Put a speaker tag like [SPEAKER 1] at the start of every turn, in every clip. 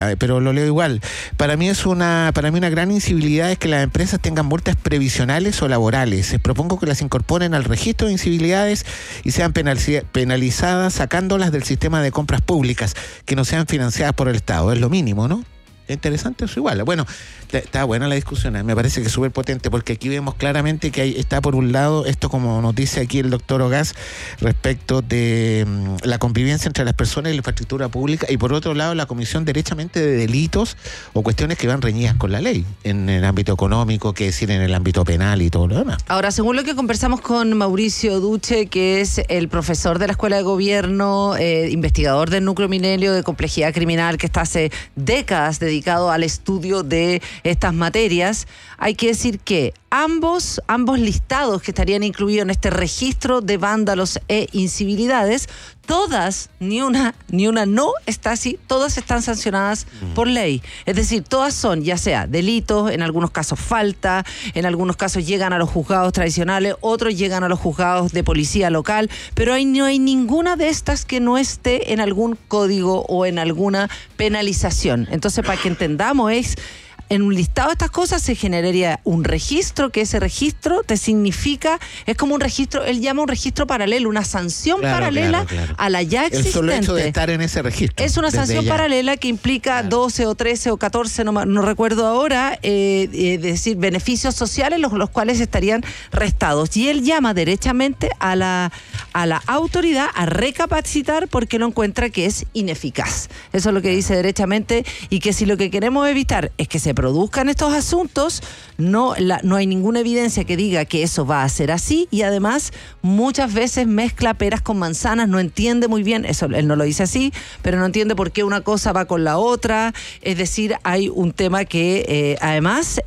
[SPEAKER 1] pero lo leo igual. Para mí una gran incivilidad es que las empresas tengan multas previsionales o laborales. Propongo que las incorporen al registro de incivilidades y sean penalizadas sacándolas del sistema de compras públicas, que no sean financiadas por el Estado. Es lo mínimo, ¿no? Es interesante eso igual. Bueno, está buena la discusión, me parece que es súper potente, porque aquí vemos claramente que está por un lado esto, como nos dice aquí el doctor Ogaz, respecto de la convivencia entre las personas y la infraestructura pública, y por otro lado la comisión derechamente de delitos o cuestiones que van reñidas con la ley, en el ámbito económico, que decir en el ámbito penal y todo lo demás.
[SPEAKER 2] Ahora, según lo que conversamos con Mauricio Duche, que es el profesor de la Escuela de Gobierno, investigador del Núcleo Milenio de Complejidad Criminal, que está hace décadas dedicado al estudio de estas materias, hay que decir que ambos listados que estarían incluidos en este registro de vándalos e incivilidades, todas, ni una no está así, todas están sancionadas por ley. Es decir, todas son ya sea delitos, en algunos casos falta, en algunos casos llegan a los juzgados tradicionales, otros llegan a los juzgados de policía local, pero no hay ninguna de estas que no esté en algún código o en alguna penalización. Entonces, para que entendamos, en un listado de estas cosas se generaría un registro, que ese registro te significa, es como un registro, él llama un registro paralelo, una sanción paralela a la ya existente.
[SPEAKER 1] El solo hecho de estar en ese registro.
[SPEAKER 2] Es una sanción paralela que implica 12 o 13 o 14, no recuerdo ahora, decir, beneficios sociales los cuales estarían restados. Y él llama derechamente a la autoridad a recapacitar porque lo encuentra que es ineficaz. Eso es lo que dice derechamente, y que si lo que queremos evitar es que se produzcan estos asuntos, no hay ninguna evidencia que diga que eso va a ser así, y además muchas veces mezcla peras con manzanas, no entiende muy bien, eso él no lo dice así, pero no entiende por qué una cosa va con la otra. Es decir, hay un tema que además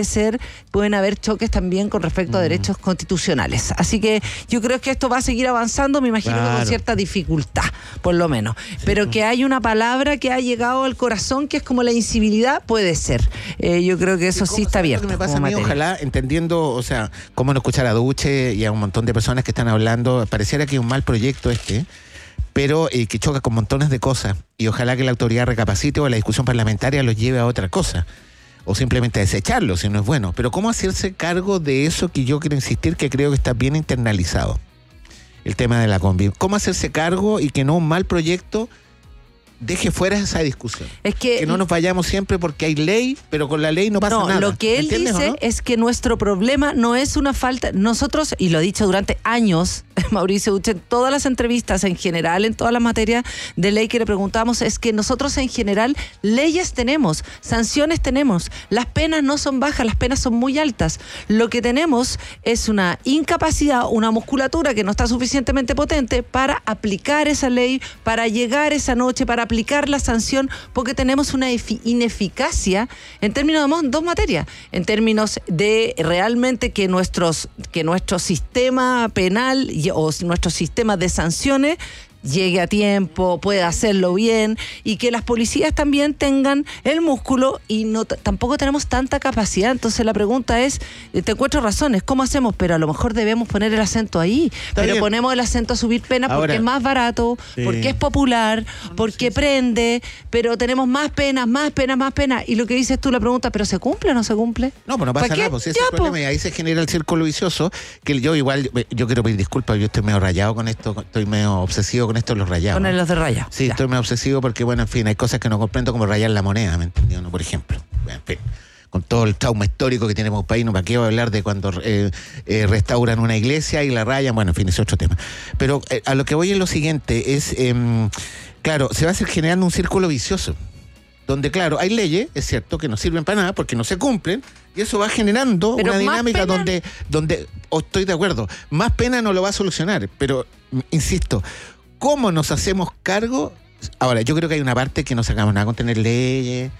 [SPEAKER 2] pueden haber choques también con respecto a derechos constitucionales. Así que yo creo que esto va a seguir avanzando, me imagino que con cierta dificultad, por lo menos. Sí. Pero que hay una palabra que ha llegado al corazón, que es como la incivilidad, puede ser. Yo creo que eso sí está abierto.
[SPEAKER 1] Lo que me pasa a mí, ojalá, entendiendo, o sea, cómo no escuchar a Duche y a un montón de personas que están hablando, pareciera que es un mal proyecto pero que choca con montones de cosas, y ojalá que la autoridad recapacite o la discusión parlamentaria los lleve a otra cosa, o simplemente a desecharlo si no es bueno. Pero ¿cómo hacerse cargo de eso que yo quiero insistir, que creo que está bien internalizado? El tema de la convivencia. ¿Cómo hacerse cargo y que no un mal proyecto deje fuera esa discusión?
[SPEAKER 2] Es que
[SPEAKER 1] no nos vayamos siempre porque hay ley, pero con la ley no pasa nada.
[SPEAKER 2] Lo que él dice es que nuestro problema no es una falta. Nosotros, y lo he dicho durante años, Mauricio Duche, en todas las entrevistas en general, en todas las materias de ley que le preguntamos, es que nosotros en general leyes tenemos, sanciones tenemos, las penas no son bajas, las penas son muy altas. Lo que tenemos es una incapacidad, una musculatura que no está suficientemente potente para aplicar esa ley, para llegar esa noche, para aplicar la sanción, porque tenemos una ineficacia en términos de dos materias, en términos de realmente que nuestro sistema penal o nuestro sistema de sanciones llegue a tiempo, pueda hacerlo bien, y que las policías también tengan el músculo, y tampoco tenemos tanta capacidad. Entonces la pregunta es, te encuentro razones, ¿cómo hacemos? Pero a lo mejor debemos poner el acento ahí, pero ponemos el acento a subir penas porque es más barato, porque es popular, porque prende, pero tenemos más penas, y lo que dices tú, la pregunta, ¿pero se cumple o no se cumple?
[SPEAKER 1] No, pues no pasa nada, pues ese es el problema, y ahí se genera el círculo vicioso, que yo quiero pedir disculpas, yo estoy medio rayado con esto, estoy medio obsesivo con esto de los rayados.
[SPEAKER 2] Con los de raya.
[SPEAKER 1] Sí, estoy medio obsesivo porque, bueno, en fin, hay cosas que no comprendo, como rayar la moneda, ¿me entendió? ¿No? Por ejemplo. En fin, con todo el trauma histórico que tenemos en el país, no para qué voy a hablar de cuando restauran una iglesia y la rayan, bueno, en fin, ese es otro tema. Pero a lo que voy es lo siguiente, es, claro, se va a generando un círculo vicioso, donde, claro, hay leyes, es cierto, que no sirven para nada porque no se cumplen, y eso va generando una dinámica donde estoy de acuerdo, más pena no lo va a solucionar, pero, insisto, ¿cómo nos hacemos cargo? Ahora, yo creo que hay una parte que no sacamos nada con tener leyes,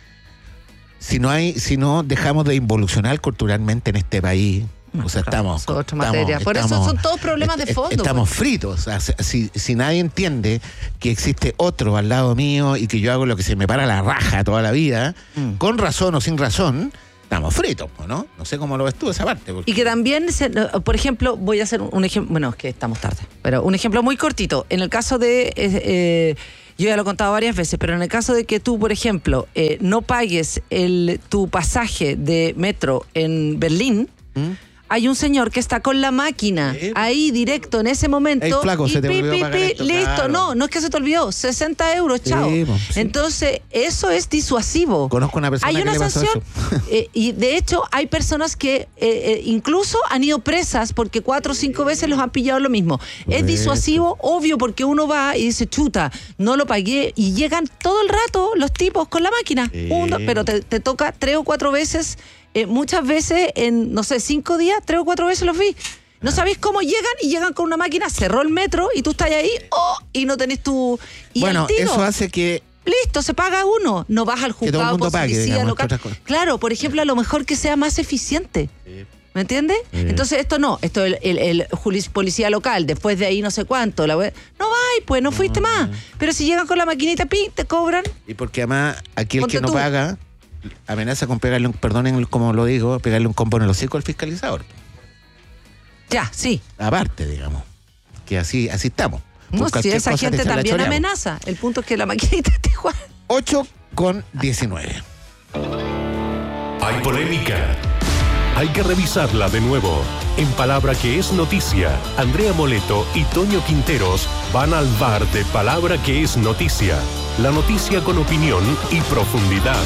[SPEAKER 1] si no dejamos de involucionar culturalmente en este país. O sea, estamos...
[SPEAKER 2] Por eso son todos problemas de fondo.
[SPEAKER 1] Estamos fritos. O sea, si nadie entiende que existe otro al lado mío y que yo hago lo que se me para la raja toda la vida, con razón o sin razón, estamos fritos, ¿no? No sé cómo lo ves tú esa parte.
[SPEAKER 2] Y que también, por ejemplo, voy a hacer un ejemplo, bueno, es que estamos tarde, pero un ejemplo muy cortito. En el caso de... Yo ya lo he contado varias veces, pero en el caso de que tú, por ejemplo, no pagues tu pasaje de metro en Berlín, hay un señor que está con la máquina ahí directo en ese momento.
[SPEAKER 1] Ey, flaco, se te olvidó pagar esto,
[SPEAKER 2] listo,
[SPEAKER 1] claro.
[SPEAKER 2] no es que se te olvidó, 60 euros, chao.
[SPEAKER 1] Sí.
[SPEAKER 2] Entonces, eso es disuasivo.
[SPEAKER 1] Conozco una persona
[SPEAKER 2] hay
[SPEAKER 1] que
[SPEAKER 2] una
[SPEAKER 1] le pasó
[SPEAKER 2] sanción, y de hecho hay personas que incluso han ido presas porque 4 o 5 veces los han pillado lo mismo. Es disuasivo, obvio, porque uno va y dice, chuta, no lo pagué, y llegan todo el rato los tipos con la máquina, pero te toca 3 o 4 veces. Muchas veces en, no sé, 5 días, 3 o 4 veces los vi. No sabéis cómo llegan con una máquina, cerró el metro y tú estás ahí, y no tenés tu... Y
[SPEAKER 1] bueno,
[SPEAKER 2] al tiro,
[SPEAKER 1] eso hace que...
[SPEAKER 2] listo, se paga uno. No vas al
[SPEAKER 1] Que todo el
[SPEAKER 2] juzgado,
[SPEAKER 1] mundo pague,
[SPEAKER 2] policía
[SPEAKER 1] digamos,
[SPEAKER 2] local.
[SPEAKER 1] otras cosas.
[SPEAKER 2] Claro, por ejemplo, a lo mejor que sea más eficiente. ¿Me entiendes? Entonces esto no, el policía local, después de ahí no sé cuánto, no vais, pues no fuiste más. Pero si llegan con la maquinita, te cobran.
[SPEAKER 1] Y porque además aquí el
[SPEAKER 2] Ponte
[SPEAKER 1] que no
[SPEAKER 2] tú.
[SPEAKER 1] paga amenaza con pegarle perdonen como lo digo, pegarle un combo en el hocico al fiscalizador.
[SPEAKER 2] Ya, sí.
[SPEAKER 1] Aparte, digamos. Que así estamos.
[SPEAKER 2] No,
[SPEAKER 1] Por
[SPEAKER 2] si
[SPEAKER 1] cualquier
[SPEAKER 2] esa
[SPEAKER 1] cosa
[SPEAKER 2] gente
[SPEAKER 1] te la
[SPEAKER 2] también
[SPEAKER 1] choreamos.
[SPEAKER 2] amenaza. El punto es que la maquinita te juega.
[SPEAKER 1] 8:19.
[SPEAKER 3] Hay polémica. Hay que revisarla de nuevo. En Palabra que es noticia, Andrea Moleto y Toño Quinteros van al bar de Palabra que es noticia. La noticia con opinión y profundidad.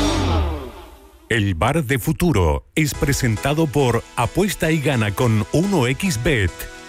[SPEAKER 3] El bar de futuro es presentado por Apuesta y Gana con 1xBet.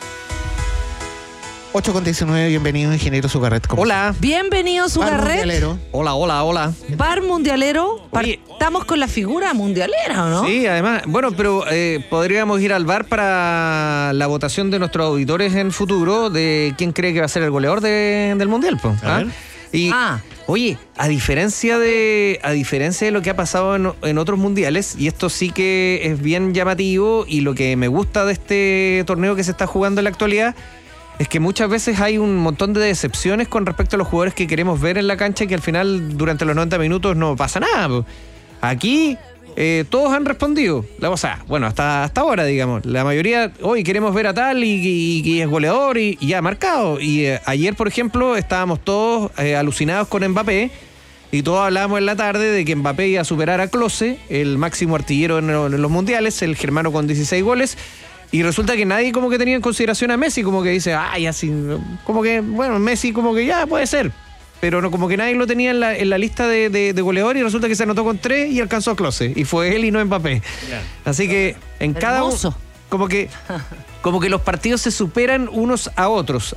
[SPEAKER 1] 8:19, bienvenido, ingeniero Zucarret.
[SPEAKER 4] Hola.
[SPEAKER 2] Bienvenidos,
[SPEAKER 1] Bar
[SPEAKER 2] Zucarret.
[SPEAKER 1] mundialero.
[SPEAKER 4] Hola.
[SPEAKER 2] Bar mundialero.
[SPEAKER 4] Oye.
[SPEAKER 2] Estamos con la figura mundialera, ¿o no?
[SPEAKER 4] Sí, además, bueno, pero podríamos ir al bar para la votación de nuestros auditores en futuro de quién cree que va a ser el goleador del Mundial, po.
[SPEAKER 1] A ver.
[SPEAKER 4] Y, oye, a diferencia de lo que ha pasado en otros mundiales, y esto sí que es bien llamativo, y lo que me gusta de este torneo que se está jugando en la actualidad, es que muchas veces hay un montón de decepciones con respecto a los jugadores que queremos ver en la cancha y que al final durante los 90 minutos no pasa nada, po. Aquí todos han respondido. O sea, bueno, hasta ahora, digamos. La mayoría, hoy queremos ver a tal y es goleador y ya ha marcado. Y ayer, por ejemplo, estábamos todos alucinados con Mbappé y todos hablábamos en la tarde de que Mbappé iba a superar a Klose, el máximo artillero en los mundiales, el germano con 16 goles. Y resulta que nadie como que tenía en consideración a Messi, como que dice, así, como que, bueno, Messi como que ya puede ser. Pero no, como que nadie lo tenía en la lista de goleador, y resulta que se anotó con 3 y alcanzó a Klose. Y fue él y no Mbappé. Yeah. Así que en cada uno, como que los partidos se superan unos a otros,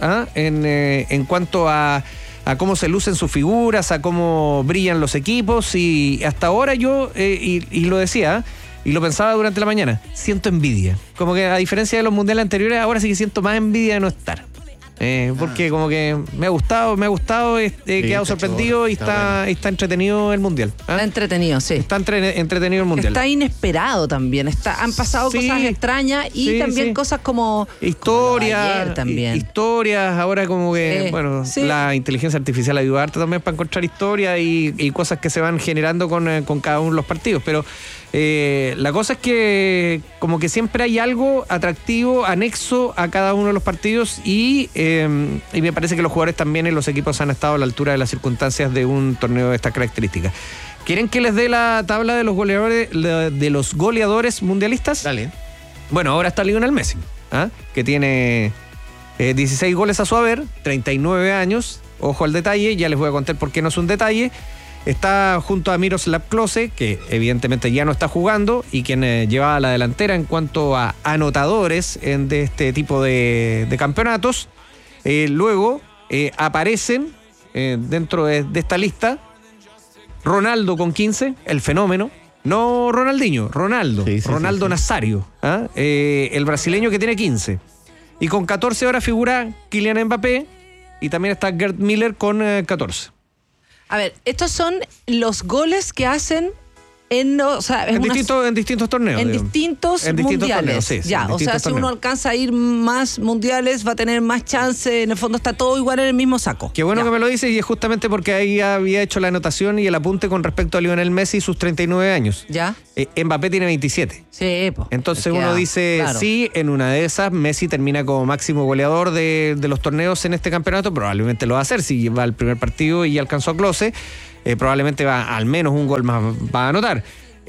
[SPEAKER 4] en cuanto a cómo se lucen sus figuras, a cómo brillan los equipos. Y hasta ahora yo, y lo decía, y lo pensaba durante la mañana, siento envidia. Como que a diferencia de los mundiales anteriores, ahora sí que siento más envidia de no estar. Porque como que me ha gustado, he quedado sorprendido y está entretenido el mundial.
[SPEAKER 2] Está entretenido, sí.
[SPEAKER 4] Está entretenido el mundial.
[SPEAKER 2] Está inesperado también. Han pasado cosas extrañas y también cosas como
[SPEAKER 4] historias.
[SPEAKER 2] También.
[SPEAKER 4] Historias, ahora como que, la inteligencia artificial ayuda harto también para encontrar historias y cosas que se van generando con cada uno de los partidos. Pero la cosa es que como que siempre hay algo atractivo, anexo a cada uno de los partidos y me parece que los jugadores también en los equipos han estado a la altura de las circunstancias de un torneo de estas características. ¿Quieren que les dé la tabla de los goleadores mundialistas?
[SPEAKER 1] Dale.
[SPEAKER 4] Bueno, ahora está Lionel Messi, que tiene 16 goles a su haber, 39 años. Ojo al detalle, ya les voy a contar por qué no es un detalle. Está junto a Miroslav Klose, que evidentemente ya no está jugando y quien llevaba la delantera en cuanto a anotadores de este tipo de campeonatos. Luego aparecen dentro de esta lista Ronaldo con 15, el fenómeno. No Ronaldinho, Ronaldo. Ronaldo Nazario. El brasileño que tiene 15. Y con 14 ahora figura Kylian Mbappé y también está Gerd Müller con 14.
[SPEAKER 2] A ver, estos son los goles que hacen O sea, es
[SPEAKER 4] En distintos torneos.
[SPEAKER 2] en
[SPEAKER 4] digamos.
[SPEAKER 2] distintos
[SPEAKER 4] En distintos
[SPEAKER 2] mundiales.
[SPEAKER 4] torneos, sí,
[SPEAKER 2] Ya,
[SPEAKER 4] en
[SPEAKER 2] o sea,
[SPEAKER 4] distintos
[SPEAKER 2] si uno
[SPEAKER 4] torneos.
[SPEAKER 2] alcanza a ir más mundiales, va a tener más chance. En el fondo está todo igual en el mismo saco.
[SPEAKER 4] Qué bueno
[SPEAKER 2] Ya.
[SPEAKER 4] que me lo dices, y es justamente porque ahí había hecho la anotación y el apunte con respecto a Lionel Messi y sus 39 años.
[SPEAKER 2] ¿Ya?
[SPEAKER 4] Mbappé tiene 27.
[SPEAKER 2] Sí, pues.
[SPEAKER 4] Entonces uno dice,
[SPEAKER 2] claro.
[SPEAKER 4] sí, en una de esas Messi termina como máximo goleador de los torneos en este campeonato, probablemente lo va a hacer si va al primer partido y alcanzó a Klose, probablemente va al menos un gol más va a anotar.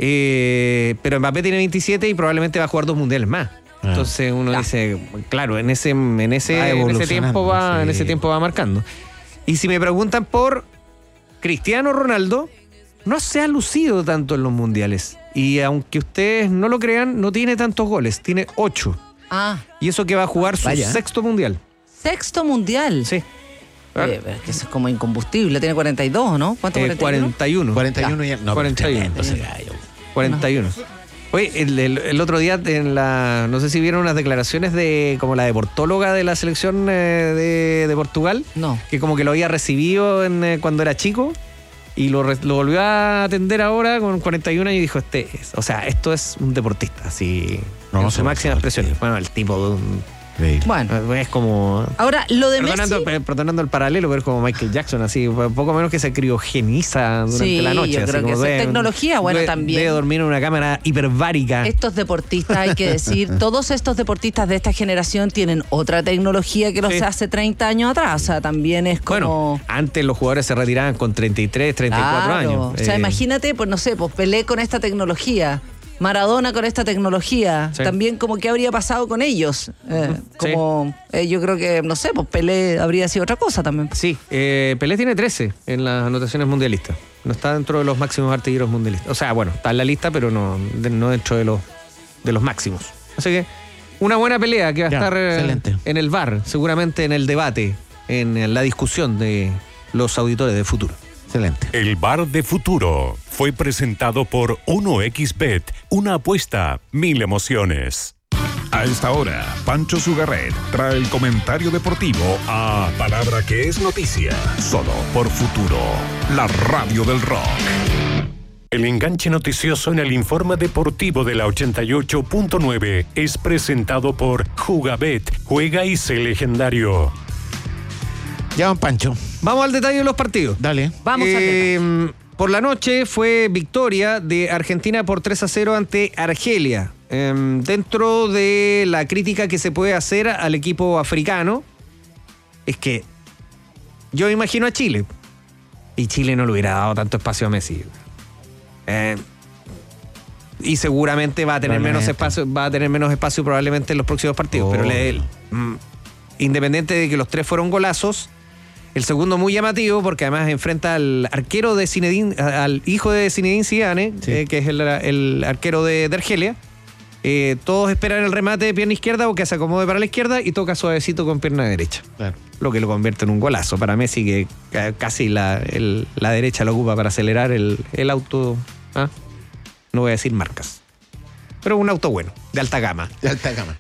[SPEAKER 4] Pero Mbappé tiene 27 y probablemente va a jugar 2 mundiales más. Entonces uno dice, claro, en ese tiempo va marcando. Y si me preguntan por Cristiano Ronaldo, no se ha lucido tanto en los mundiales. Y aunque ustedes no lo crean, no tiene tantos goles, tiene 8.
[SPEAKER 2] Ah,
[SPEAKER 4] Y eso que va a jugar su
[SPEAKER 1] Vaya.
[SPEAKER 4] 6º mundial.
[SPEAKER 2] sexto mundial.
[SPEAKER 4] Sí.
[SPEAKER 2] Oye, pero es que eso es como incombustible. Tiene 42, ¿no? ¿Cuánto?
[SPEAKER 4] 41.
[SPEAKER 1] 41 ya. No,
[SPEAKER 4] 41.
[SPEAKER 1] entonces, gallo.
[SPEAKER 4] 41. Oye, el otro día no sé si vieron unas declaraciones como la deportóloga de la selección de Portugal,
[SPEAKER 2] No.
[SPEAKER 4] que como que lo había recibido cuando era chico y lo volvió a atender ahora con 41 años y dijo, esto es un deportista, así,
[SPEAKER 1] No,
[SPEAKER 4] en
[SPEAKER 1] se
[SPEAKER 4] su máxima
[SPEAKER 1] pasó,
[SPEAKER 4] expresión.
[SPEAKER 1] tío.
[SPEAKER 4] Bueno, el tipo de
[SPEAKER 2] Bueno,
[SPEAKER 4] es como...
[SPEAKER 2] ahora lo de Messi.
[SPEAKER 4] Perdonando el paralelo, pero es como Michael Jackson, así, poco menos que se criogeniza durante
[SPEAKER 2] Sí,
[SPEAKER 4] la noche.
[SPEAKER 2] yo
[SPEAKER 4] así
[SPEAKER 2] creo
[SPEAKER 4] como
[SPEAKER 2] que eso es tecnología, bueno, también.
[SPEAKER 4] Debe dormir en una cámara hiperbárica.
[SPEAKER 2] Estos deportistas, hay que decir, todos estos deportistas de esta generación tienen otra tecnología que los
[SPEAKER 4] Sí.
[SPEAKER 2] hace 30 años atrás. O sea, también es como...
[SPEAKER 4] Bueno, antes los jugadores se retiraban con 33, 34
[SPEAKER 2] Claro.
[SPEAKER 4] años.
[SPEAKER 2] O sea, imagínate, pues no sé, pues Pelé con esta tecnología, Maradona con esta tecnología,
[SPEAKER 4] Sí.
[SPEAKER 2] también como qué habría pasado con ellos. Yo creo que, no sé, pues Pelé habría sido otra cosa también.
[SPEAKER 4] Sí, Pelé tiene 13 en las anotaciones mundialistas. No está dentro de los máximos artilleros mundialistas. O sea, bueno, está en la lista, pero no dentro de los máximos. Así que una buena pelea que va a
[SPEAKER 1] Ya,
[SPEAKER 4] estar
[SPEAKER 1] excelente.
[SPEAKER 4] en el VAR, seguramente en el debate, en la discusión de los auditores de futuro.
[SPEAKER 1] Excelente.
[SPEAKER 3] El Bar de Futuro fue presentado por 1xBet, una apuesta, 1000 emociones.
[SPEAKER 5] A esta hora, Pancho Sugarret trae el comentario deportivo a Palabra que es noticia, solo por Futuro, la radio del rock.
[SPEAKER 3] El enganche noticioso en el informe deportivo de la 88.9 es presentado por Jugabet, juega y sé legendario.
[SPEAKER 1] Ya, don Pancho.
[SPEAKER 4] Vamos al detalle de los partidos.
[SPEAKER 1] Dale.
[SPEAKER 2] Vamos a ver.
[SPEAKER 4] Por la noche fue victoria de Argentina por 3-0 ante Argelia. Dentro de la crítica que se puede hacer al equipo africano, es que yo me imagino a Chile, y Chile no le hubiera dado tanto espacio a Messi. Y seguramente va a tener menos espacio probablemente en los próximos partidos. Pero independiente de que los 3 fueron golazos, el segundo muy llamativo porque además enfrenta al arquero de al hijo de Zinedine Zidane,
[SPEAKER 1] Sí.
[SPEAKER 4] que es el arquero de Argelia. Todos esperan el remate de pierna izquierda o que se acomode para la izquierda y toca suavecito con pierna derecha.
[SPEAKER 1] Claro.
[SPEAKER 4] Lo que lo convierte en un golazo para Messi, que casi la derecha lo ocupa para acelerar el auto. ¿Ah? No voy a decir marcas, pero un auto bueno, de alta gama.
[SPEAKER 1] De alta gama.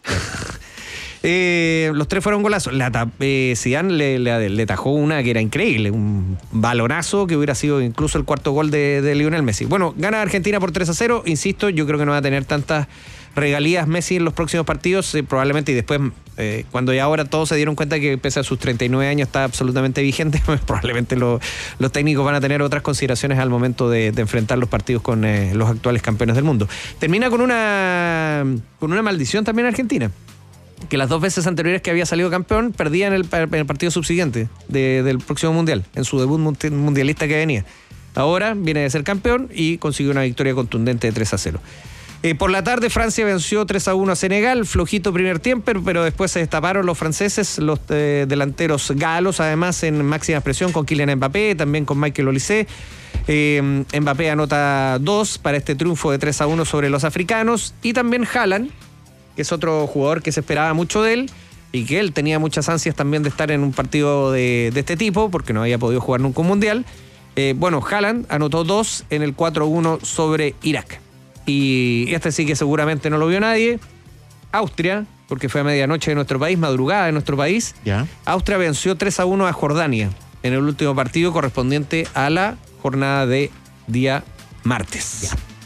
[SPEAKER 4] Los 3 fueron golazos. Zidane le tajó una que era increíble, un balonazo que hubiera sido incluso el cuarto gol de Lionel Messi. Bueno, gana Argentina por 3-0. Insisto, yo creo que no va a tener tantas regalías Messi en los próximos partidos, probablemente, y después, cuando ya ahora todos se dieron cuenta que pese a sus 39 años está absolutamente vigente, probablemente los técnicos van a tener otras consideraciones al momento de enfrentar los partidos con los actuales campeones del mundo. Termina con una maldición también Argentina, que las 2 veces anteriores que había salido campeón perdía en el partido subsiguiente del próximo mundial, en su debut mundialista que venía. Ahora viene de ser campeón y consiguió una victoria contundente de 3-0. Por la tarde Francia venció 3-1 a Senegal, flojito primer tiempo, pero después se destaparon los franceses, los delanteros galos, además en máxima expresión con Kylian Mbappé, también con Michael Olise. Mbappé anota 2 para este triunfo de 3-1 sobre los africanos, y también Haaland, que es otro jugador que se esperaba mucho de él y que él tenía muchas ansias también de estar en un partido de este tipo porque no había podido jugar nunca un mundial. Haaland anotó 2 en el 4-1 sobre Irak. Y este sí que seguramente no lo vio nadie. Austria, porque fue a medianoche de nuestro país, madrugada de nuestro país.
[SPEAKER 1] Ya.
[SPEAKER 4] Austria venció 3-1 a Jordania en el último partido correspondiente a la jornada de día martes.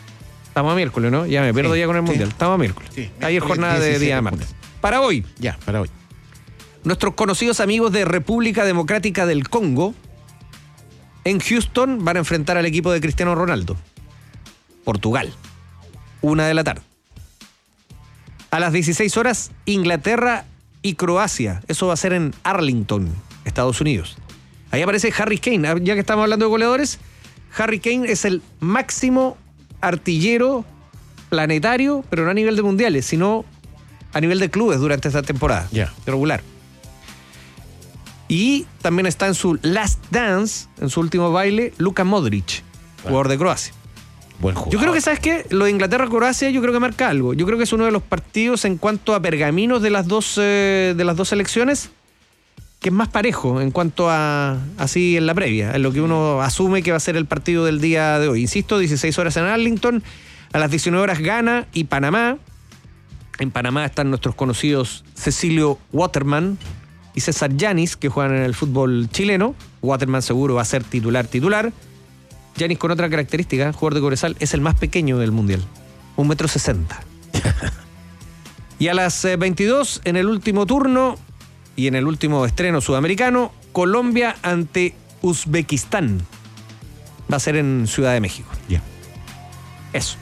[SPEAKER 4] Estamos a miércoles, ¿no? Ya me pierdo
[SPEAKER 1] Sí,
[SPEAKER 4] ya con el
[SPEAKER 1] sí.
[SPEAKER 4] Mundial. Estamos a miércoles.
[SPEAKER 1] Sí,
[SPEAKER 4] Ayer jornada de
[SPEAKER 1] 17
[SPEAKER 4] día de martes. Para hoy,
[SPEAKER 1] Ya, para hoy.
[SPEAKER 4] nuestros conocidos amigos de República Democrática del Congo en Houston van a enfrentar al equipo de Cristiano Ronaldo. Portugal. 1 de la tarde. A las 16 horas, Inglaterra y Croacia. Eso va a ser en Arlington, Estados Unidos. Ahí aparece Harry Kane. Ya que estamos hablando de goleadores, Harry Kane es el máximo artillero planetario, pero no a nivel de mundiales, sino a nivel de clubes durante esta temporada regular. Y también está en su last dance, en su último baile, Luka Modric, jugador de Croacia.
[SPEAKER 1] Buen jugador.
[SPEAKER 4] Yo creo que, ¿sabes qué? Lo de Inglaterra-Croacia yo creo que marca algo. Yo creo que es uno de los partidos en cuanto a pergaminos de las dos selecciones que es más parejo en cuanto a así en la previa, en lo que uno asume que va a ser el partido del día de hoy. Insisto, 16 horas en Arlington, a las 19 horas Ghana y Panamá. En Panamá están nuestros conocidos Cecilio Waterman y César Yanis, que juegan en el fútbol chileno. Waterman seguro va a ser titular. Yanis con otra característica, jugador de Cobresal, es el más pequeño del Mundial, 1,60 m. Y a las 22, en el último turno y en el último estreno sudamericano, Colombia ante Uzbekistán. Va a ser en Ciudad de México.
[SPEAKER 1] Ya.
[SPEAKER 4] Eso.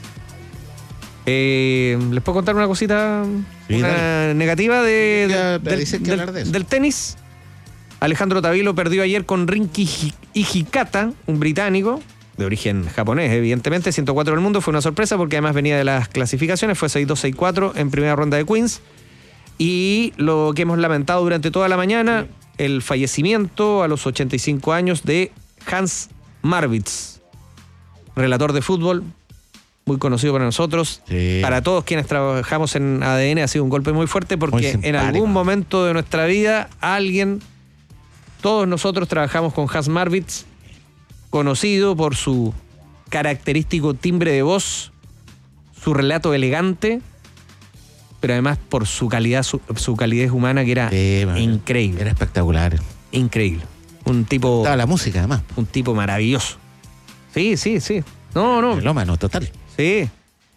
[SPEAKER 4] ¿Les puedo contar una cosita
[SPEAKER 1] Sí, dale.
[SPEAKER 4] negativa
[SPEAKER 1] Dicen que hablar de eso.
[SPEAKER 4] del tenis? Alejandro Tavilo perdió ayer con Rinki Hijikata, un británico de origen japonés, evidentemente, 104 del mundo. Fue una sorpresa porque además venía de las clasificaciones, fue 6-2, 6-4 en primera ronda de Queens. Y lo que hemos lamentado durante toda la mañana, el fallecimiento a los 85 años de Hans Marwitz, relator de fútbol, muy conocido para nosotros.
[SPEAKER 1] Sí.
[SPEAKER 4] Para todos quienes trabajamos en ADN ha sido un golpe muy fuerte
[SPEAKER 1] Muy
[SPEAKER 4] porque en
[SPEAKER 1] simpático.
[SPEAKER 4] algún momento de nuestra vida todos nosotros trabajamos con Hans Marwitz, conocido por su característico timbre de voz, su relato elegante, pero además por su calidez humana que era
[SPEAKER 1] Sí, man.
[SPEAKER 4] increíble.
[SPEAKER 1] Era espectacular.
[SPEAKER 4] Increíble. Un tipo
[SPEAKER 1] Estaba la música, además.
[SPEAKER 4] maravilloso. Sí. No.
[SPEAKER 1] Melómano, total.
[SPEAKER 4] Sí.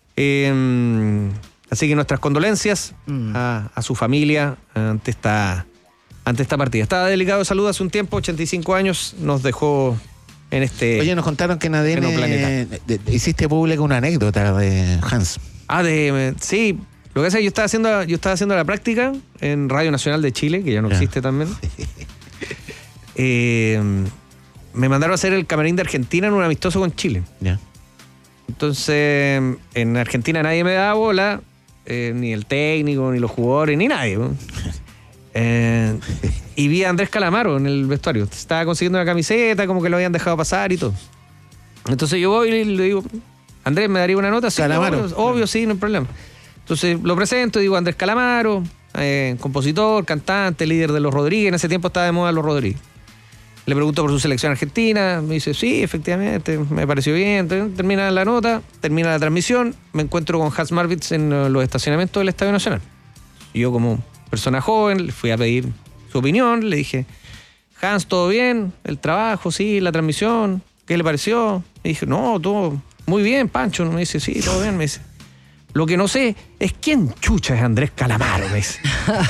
[SPEAKER 4] Así que nuestras condolencias a su familia ante esta partida. Estaba delicado de salud hace un tiempo, 85 años, nos dejó en este...
[SPEAKER 1] Oye, nos contaron que en ADN
[SPEAKER 4] Planeta.
[SPEAKER 1] hiciste pública una anécdota de Hans.
[SPEAKER 4] Sí, lo que pasa es que yo estaba haciendo la práctica en Radio Nacional de Chile, que ya no
[SPEAKER 1] Ya.
[SPEAKER 4] existe también. Me mandaron a hacer el camarín de Argentina en un amistoso con Chile.
[SPEAKER 1] Ya.
[SPEAKER 4] Entonces, en Argentina nadie me daba bola, ni el técnico, ni los jugadores, ni nadie. ¿no? Y vi a Andrés Calamaro en el vestuario. Estaba consiguiendo una camiseta, como que lo habían dejado pasar y todo. Entonces yo voy y le digo, Andrés, ¿me daría una nota? Sí,
[SPEAKER 1] Calamaro.
[SPEAKER 4] obvio, sí, no hay problema. Entonces lo presento y digo, Andrés Calamaro, compositor, cantante, líder de Los Rodríguez. En ese tiempo estaba de moda Los Rodríguez. Le pregunto por su selección argentina, me dice, sí, efectivamente, me pareció bien. Termina la nota, termina la transmisión, me encuentro con Hans Marwitz en los estacionamientos del Estadio Nacional. Y yo, como persona joven, le fui a pedir su opinión, le dije, Hans, ¿todo bien? El trabajo, sí, la transmisión, ¿qué le pareció? Me dije, no, todo muy bien, Pancho. Me dice, sí, todo bien, me dice. Lo que no sé es quién chucha es Andrés Calamaro, me dice.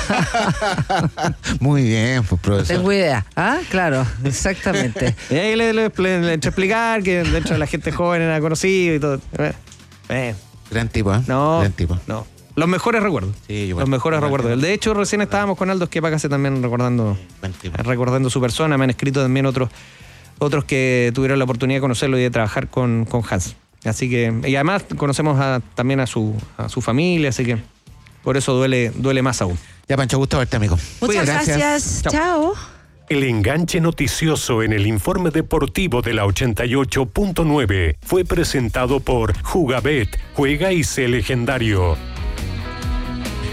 [SPEAKER 1] Muy bien, pues, profesor.
[SPEAKER 2] Tengo idea. Ah, claro, exactamente.
[SPEAKER 4] Y ahí le eché a explicar que dentro de la gente joven era conocido y todo.
[SPEAKER 1] Gran tipo, ¿eh?
[SPEAKER 4] No,
[SPEAKER 1] Gran tipo.
[SPEAKER 4] no. Los mejores recuerdos.
[SPEAKER 1] Sí, igual.
[SPEAKER 4] Los mejores
[SPEAKER 1] Igual.
[SPEAKER 4] recuerdos. De hecho, recién estábamos con Aldo Esquiapacase también recordando su persona. Me han escrito también otros que tuvieron la oportunidad de conocerlo y de trabajar con Hans. Así que, y además conocemos también a su familia, así que por eso duele más aún.
[SPEAKER 1] Ya, Pancho, gusto verte, amigo.
[SPEAKER 2] Muchas gracias. Chao.
[SPEAKER 3] El enganche noticioso en el informe deportivo de la 88.9 fue presentado por Jugabet, juega y sé legendario.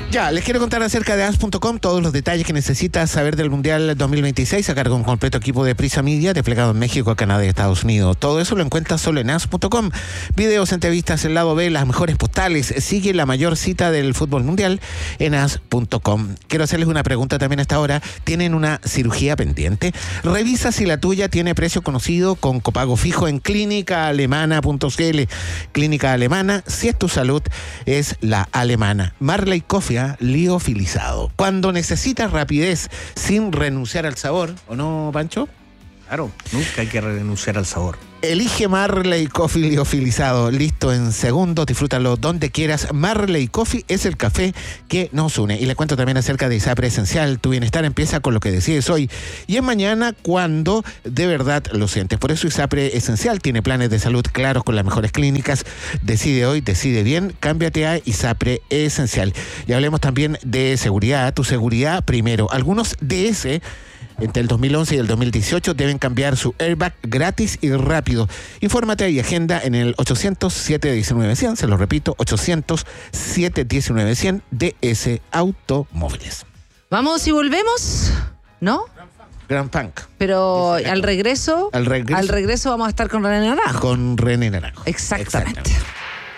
[SPEAKER 1] Ya, les quiero contar acerca de as.com todos los detalles que necesitas saber del Mundial 2026 a cargo de un completo equipo de Prisa Media desplegado en México, Canadá y Estados Unidos. Todo eso lo encuentras solo en as.com. Videos, entrevistas, el lado B, las mejores postales. Sigue la mayor cita del fútbol mundial en as.com. Quiero hacerles una pregunta también a esta hora. ¿Tienen una cirugía pendiente? Revisa si la tuya tiene precio conocido con copago fijo en clínicaalemana.cl. Clínica Alemana, si es tu salud, es la alemana. Marley Coffee, liofilizado. Cuando necesitas rapidez sin renunciar al sabor, ¿o no, Pancho?
[SPEAKER 4] Claro, nunca hay que renunciar al sabor.
[SPEAKER 1] Elige Marley Coffee liofilizado, listo en segundos, disfrútalo donde quieras. Marley Coffee es el café que nos une. Y le cuento también acerca de ISAPRE Esencial. Tu bienestar empieza con lo que decides hoy y es mañana cuando de verdad lo sientes. Por eso ISAPRE Esencial tiene planes de salud claros con las mejores clínicas. Decide hoy, decide bien, cámbiate a ISAPRE Esencial. Y hablemos también de seguridad, tu seguridad primero. Algunos DS entre el 2011 y el 2018 deben cambiar su airbag gratis y rápido. Infórmate y agenda en el 800-719-100, se lo repito, 800-719-100 DS Automóviles.
[SPEAKER 2] Vamos y volvemos, ¿no?
[SPEAKER 1] Grand Punk.
[SPEAKER 2] Pero al regreso vamos a estar con René Naranjo.
[SPEAKER 1] Con René Naranjo.
[SPEAKER 2] Exactamente.